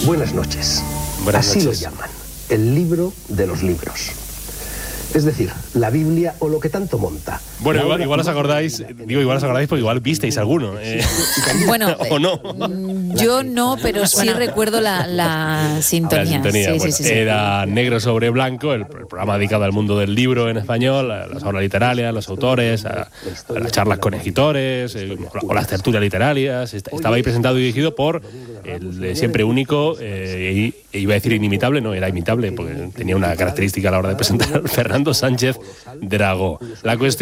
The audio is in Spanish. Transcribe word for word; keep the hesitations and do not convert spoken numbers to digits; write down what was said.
Buenas noches. Buenas Así noches. lo llaman, el libro de los libros. Es decir, la Biblia o lo que tanto monta. Bueno, igual, igual os acordáis, digo igual os acordáis porque igual visteis alguno. Eh, Bueno, ¿o no? yo no, pero sí recuerdo la, la sintonía. La sintonía, Sí, bueno, sí, sí, sí. era Negro sobre Blanco, el, el programa dedicado al mundo del libro en español, a las obras literarias, a los autores, a, a las charlas con escritores, eh, o las tertulias literarias. Estaba ahí presentado y dirigido por el eh, siempre único, eh, y, iba a decir inimitable, no, era imitable, porque tenía una característica a la hora de presentar, Fernando Sánchez Dragó. La cuestión